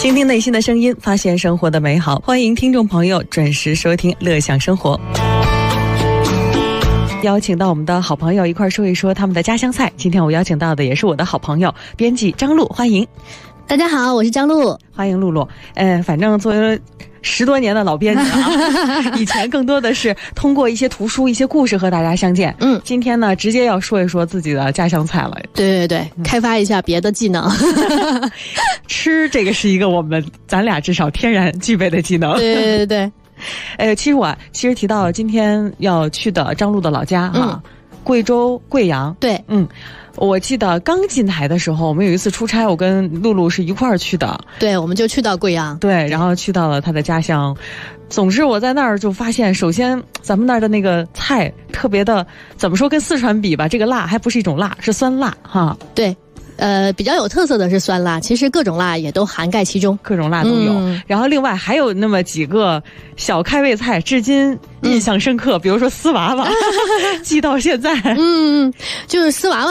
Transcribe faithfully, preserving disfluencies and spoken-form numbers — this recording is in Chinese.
倾听内心的声音，发现生活的美好。欢迎听众朋友准时收听乐享生活。邀请到我们的好朋友一块说一说他们的家乡菜。今天我邀请到的也是我的好朋友编辑张璐，欢迎。 大家好，我是张璐， 欢迎露露。呃，反正作为十多年的老编辑啊，以前更多的是通过一些图书、一些故事和大家相见。嗯，今天呢，直接要说一说自己的家乡菜了。 对对对，嗯、开发一下别的技能。 吃这个是一个我们咱俩至少天然具备的技能。 对对对对。 呃，其实我其实提到今天要去的张璐的老家哈、啊嗯，贵州贵阳。 对， 嗯。我记得刚进台的时候，我们有一次出差，我跟露露是一块儿去的。 对，我们就去到贵阳。 对，然后去到了他的家乡。总之我在那儿就发现，首先咱们那儿的那个菜特别的，怎么说跟四川比吧，这个辣还不是一种辣，是酸辣哈。 对。呃，比较有特色的是酸辣，其实各种辣也都涵盖其中， 各种辣都有。嗯、然后另外还有那么几个小开胃菜，至今印象深刻，嗯、比如说丝娃娃，记到现在。 嗯，就是丝娃娃。